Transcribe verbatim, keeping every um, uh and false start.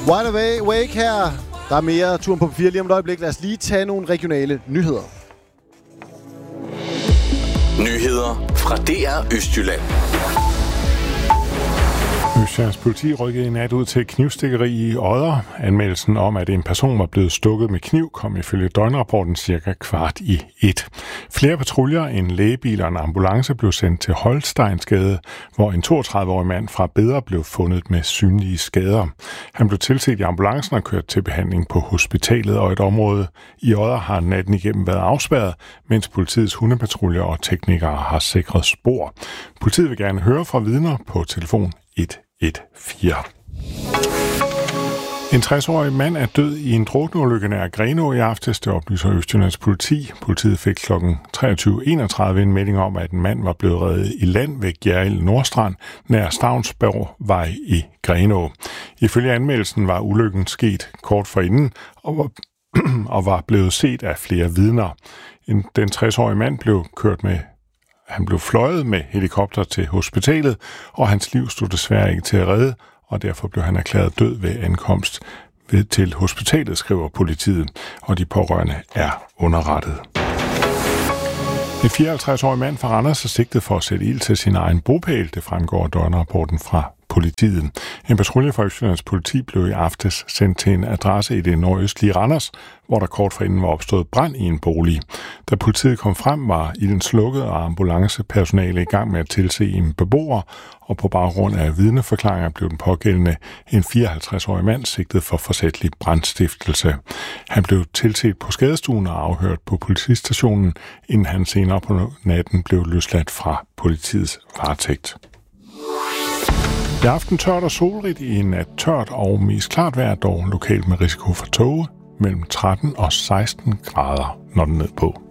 Wide Awake her. Der er mere turen på fire lige om et øjeblik. Lad os lige tage nogle regionale nyheder. Nyheder fra D R Østjylland. Østjyllands politi rykkede i nat ud til knivstikkeri i Odder. Anmeldelsen om, at en person var blevet stukket med kniv, kom ifølge døgnrapporten cirka kvart i et. Flere patruljer, en lægebil og en ambulance blev sendt til Holsteinsgade, hvor en toogtredive-årig mand fra Bedre blev fundet med synlige skader. Han blev tilset i ambulancen og kørt til behandling på hospitalet, og et område i Odder har natten igennem været afspærret, mens politiets hundepatruljer og teknikere har sikret spor. Politiet vil gerne høre fra vidner på telefon et et fire. En tres-årig mand er død i en drukneulykke nær Grenå i aftes, det oplyser Østjyllands politi. Politiet fik klokken treogtyve enogtredive en melding om, at en mand var blevet reddet i land ved Gjerrild Nordstrand nær Stavnsborgvej i Grenå. Ifølge anmeldelsen var ulykken sket kort forinden og var, og var blevet set af flere vidner. Den tres-årige mand blev kørt med Han blev fløjet med helikopter til hospitalet, og hans liv stod desværre ikke til at redde, og derfor blev han erklæret død ved ankomst ved til hospitalet, skriver politiet, og de pårørende er underrettet. En fireoghalvtreds-årig mand fra Randers er sigtet for at sætte ild til sin egen bopæl, det fremgår af døgnrapporten fra politiet. En patrulje fra Østjyllands politi blev i aftes sendt til en adresse i det nordøstlige Randers, hvor der kort forinden var opstået brand i en bolig. Da politiet kom frem, var ilden slukket, og ambulancepersonale i gang med at tilse en beboer, og på baggrund af vidneforklaringer blev den pågældende en fireoghalvtreds-årig mand sigtet for forsætlig brandstiftelse. Han blev tilset på skadestuen og afhørt på politistationen, inden han senere på natten blev løsladt fra politiets varetægt. I aften tørt og solrigt, i en nat tørt og mest klart vejr, dog lokalt med risiko for tåge, mellem tretten og seksten grader, når den ned på.